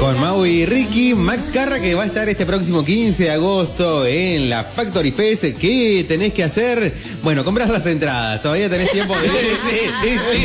Con Mau y Ricky, Max Carra, que va a estar este próximo 15 de agosto en la Factory Fest. ¿Qué tenés que hacer? Bueno, comprar las entradas. Todavía tenés tiempo de... Sí.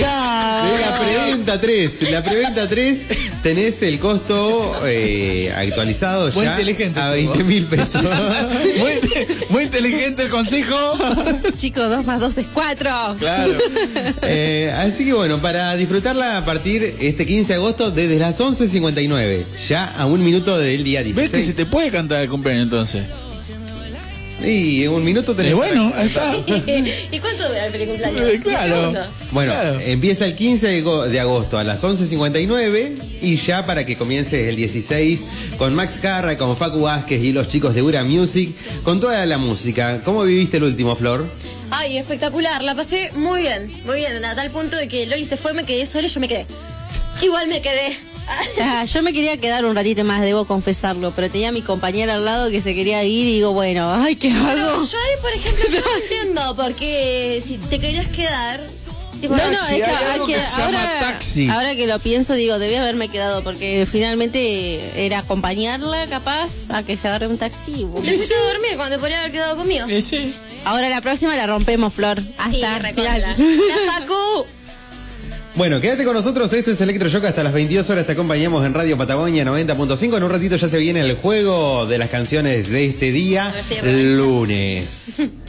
La preventa 3 tenés el costo actualizado muy ya inteligente, a 20.000 pesos. Muy inteligente el consejo. Chicos, 2 más 2 es 4. Claro. Así que bueno, para disfrutarla a partir este 15 de agosto desde las 11:59, ya a un minuto del día 16. ¿Ves que se te puede cantar el cumpleaños entonces? Sí, en un minuto tenés. Bueno, ahí está. ¿Y cuánto dura el cumpleaños? Claro. Bueno, Claro. empieza el 15 de agosto a las 11:59 y ya para que comiences el 16 con Max Carra, con Facu Vázquez y los chicos de Ura Music, con toda la música. ¿Cómo viviste el último, Flor? Ay, espectacular, la pasé muy bien, a tal punto de que Loli se fue, me quedé sola y yo me quedé. Igual me quedé. Yo me quería quedar un ratito más, debo confesarlo, pero tenía a mi compañera al lado que se quería ir y digo, bueno, ay, ¿qué hago? Pero yo ahí, por ejemplo, yo no entiendo, porque si te querías quedar... tipo, No, Taxi, es que hay algo que se llama taxi. ahora que lo pienso, digo, debí haberme quedado, porque finalmente era acompañarla, capaz, a que se agarre un taxi. Te fuiste a dormir cuando te podría haber quedado conmigo. Sí. Ahora la próxima la rompemos, Flor. Hasta Sí, el recontra. final. La Facu. Bueno, quédate con nosotros, esto es Electroshock hasta las 22 horas, te acompañamos en Radio Patagonia 90.5, en un ratito ya se viene el juego de las canciones de este día, A ver si hay revancha. lunes.